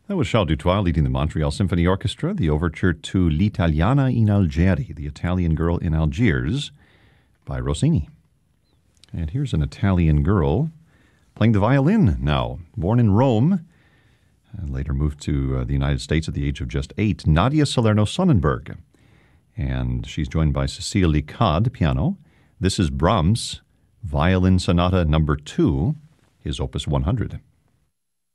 That was Charles Dutoit leading the Montreal Symphony Orchestra, the overture to L'Italiana in Algeri, the Italian Girl in Algiers, by Rossini. And here's an Italian girl playing the violin now. Born in Rome, and later moved to the United States at the age of just 8, Nadia Salerno Sonnenberg. And she's joined by Cécile Licade, piano. This is Brahms' Violin Sonata No. 2, his Opus 100.